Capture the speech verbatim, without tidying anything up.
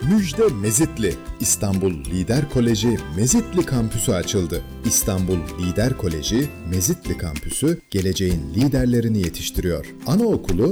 Müjde Mezitli. İstanbul Lider Koleji Mezitli Kampüsü açıldı. İstanbul Lider Koleji Mezitli Kampüsü geleceğin liderlerini yetiştiriyor. Anaokulu